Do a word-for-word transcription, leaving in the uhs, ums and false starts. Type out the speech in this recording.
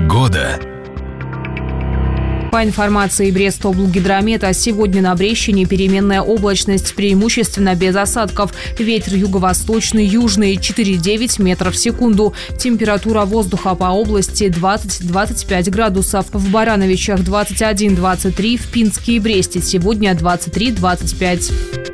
Погода. По информации Брестоблгидромета, сегодня на Брещине переменная облачность, преимущественно без осадков. Ветер юго-восточный, южный четыре-девять метров в секунду. Температура воздуха по области двадцать-двадцать пять градусов. В Барановичах двадцать один-двадцать три, в Пинске и Бресте сегодня двадцать три-двадцать пять.